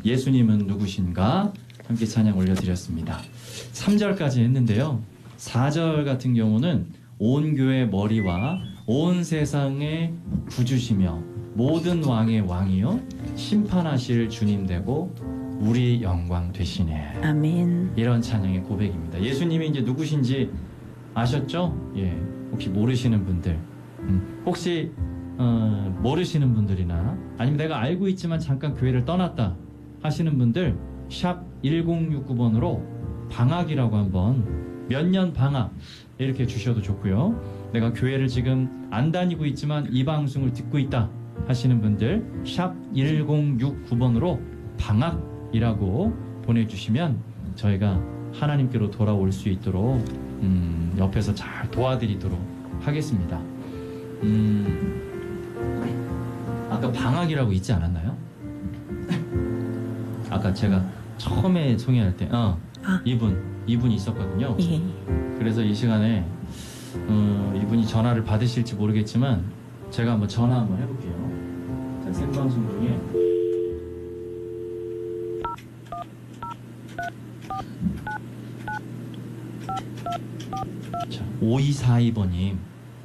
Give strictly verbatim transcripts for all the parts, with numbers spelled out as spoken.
예수님은 누구신가 함께 찬양 올려드렸습니다. 삼 절까지 했는데요. 사 절 같은 경우는 온 교회 머리와 온 세상의 구주시며 모든 왕의 왕이요 심판하실 주님 되고 우리 영광 되시네. 아멘. 이런 찬양의 고백입니다. 예수님이 이제 누구신지 아셨죠? 예, 혹시 모르시는 분들, 음, 혹시 어, 모르시는 분들이나 아니면 내가 알고 있지만 잠깐 교회를 떠났다 하시는 분들 샵 일공육구 번으로 방학이라고 한번 몇 년 방학 이렇게 주셔도 좋고요. 내가 교회를 지금 안 다니고 있지만 이 방송을 듣고 있다 하시는 분들 샵 일공육구 번으로 방학이라고 보내주시면 저희가 하나님께로 돌아올 수 있도록 음, 옆에서 잘 도와드리도록 하겠습니다. 음, 아까 방학이라고 있지 않았나요? 아까 제가 처음에 소개할 때 어, 아. 이분 이분이 있었거든요. 예. 그래서 이 시간에 어, 이분이 전화를 받으실지 모르겠지만 제가 한번 전화 한번 해볼게요. 자, 생방송 중에 자, 오이사이 번님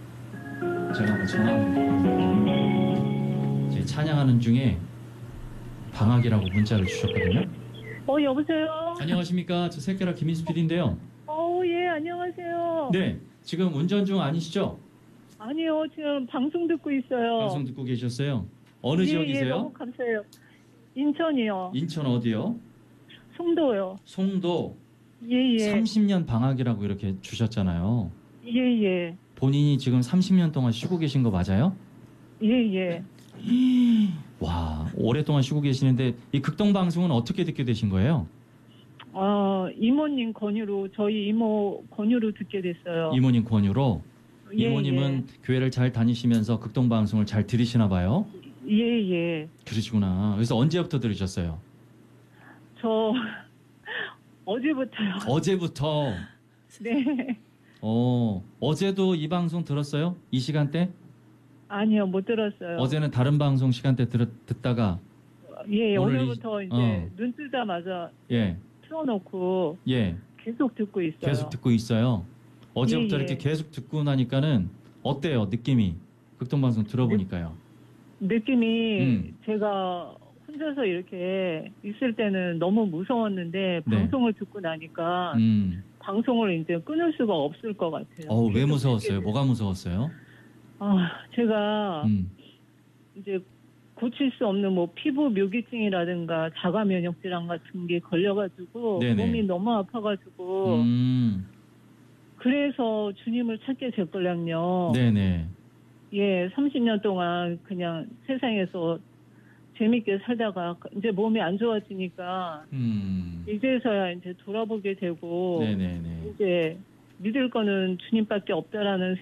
제가 한번 전화 한번 해볼게요. 찬양하는 중에 방학이라고 문자를 주셨거든요. 어, 여보세요? 안녕하십니까. 저 새끼라 김인수 피디인데요. 어, 예, 안녕하세요. 네, 지금 운전 중 아니시죠? 아니요, 지금 방송 듣고 있어요. 방송 듣고 계셨어요? 어느 예, 지역이세요? 예, 너무 감사해요. 인천이요. 인천 어디요? 송도요. 송도. 예, 예. 삼십 년 방학이라고 이렇게 주셨잖아요. 예, 예. 본인이 지금 삼십 년 동안 쉬고 계신 거 맞아요? 예, 예. 와, 오랫동안 쉬고 계시는데 이 극동방송은 어떻게 듣게 되신 거예요? 아, 이모님 권유로, 저희 이모 권유로 듣게 됐어요. 이모님 권유로? 예, 이모님은 교회를 잘 다니시면서 극동방송을 잘 들으시나 봐요? 예, 예. 그러시구나. 그래서 언제부터 들으셨어요? 저 어제부터요. 어제부터? 네. 어, 어제도 이 방송 들었어요? 이 시간대? 아니요, 못 들었어요. 어제는 다른 방송 시간대 들, 듣다가 예, 오늘 오늘부터 이- 이제 어. 눈 뜨자마자 예, 틀어놓고 예, 계속 듣고 있어요. 계속 듣고 있어요. 어제부터 예, 예. 이렇게 계속 듣고 나니까는 어때요? 느낌이? 극동방송 들어보니까요. 느낌이 음. 제가 혼자서 이렇게 있을 때는 너무 무서웠는데 네. 방송을 듣고 나니까 음. 방송을 이제 끊을 수가 없을 것 같아요. 어, 왜 계속 무서웠어요? 듣게 뭐가 무서웠어요? 돼요. 아, 제가 음. 이제 고칠 수 없는 뭐 피부 묘기증이라든가 자가 면역 질환 같은 게 걸려가지고 네네. 몸이 너무 아파가지고 음. 그래서 주님을 찾게 됐걸랑요. 네네. 예, 삼십 년 동안 그냥 세상에서 재밌게 살다가 이제 몸이 안 좋아지니까 음. 이제서야 이제 돌아보게 되고 네네네. 이제 믿을 거는 주님밖에 없다라는